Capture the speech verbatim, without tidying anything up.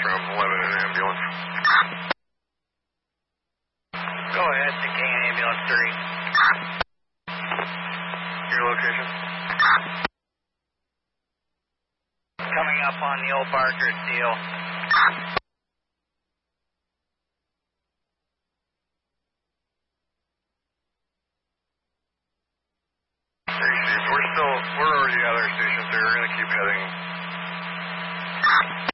from eleven ambulance. Go ahead, Decaying Ambulance three. Your location? Coming up on the old Barker deal. We're still, we're already at our station, so we're going to keep heading